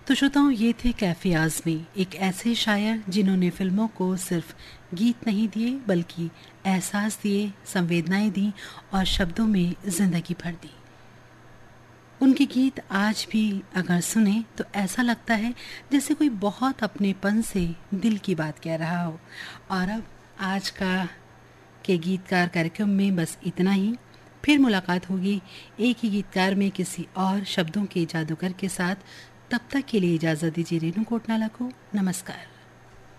तो श्रोताओं, ये थे कैफे आज़मी, एक ऐसे शायर जिन्होंने फिल्मों को सिर्फ गीत नहीं दिए बल्कि एहसास दिए, संवेदनाएं दी और शब्दों में जिंदगी भर दी। उनके गीत आज भी अगर सुने तो ऐसा लगता है जैसे कोई बहुत अपनेपन से दिल की बात कह रहा हो। और अब आज के गीतकार कार्यक्रम में बस इतना ही। फिर मुलाकात होगी एक ही गीतकार में किसी और शब्दों के जादूगर के साथ। तब तक के लिए इजाज़त दीजिए रेनू कोटनाला को। नमस्कार।